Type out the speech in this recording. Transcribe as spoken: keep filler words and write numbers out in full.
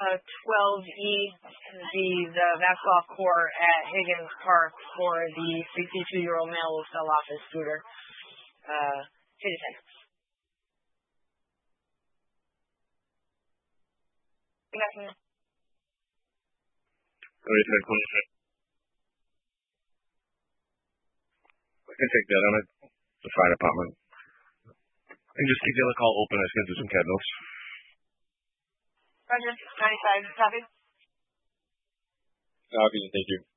uh, twelve E, the, the basketball court at Higgins Park for the sixty-two-year-old male who fell off his scooter. Uh, fifty seconds. What do you think? I can take that on it. The fire department. And just keep the other call open. I was going to do some cat notes. Roger. ninety-five. Copy. Copy. Thank you.